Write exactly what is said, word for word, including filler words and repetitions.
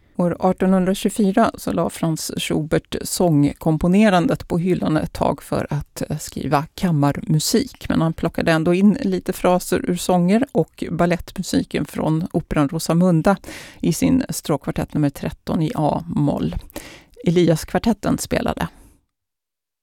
År arton tjugofyra så la Franz Schubert sångkomponerandet på hyllan ett tag för att skriva kammarmusik. Men han plockade ändå in lite fraser ur sånger och ballettmusiken från operan Rosamunda i sin stråkkvartett nummer tretton i A-moll. Elias-kvartetten spelade.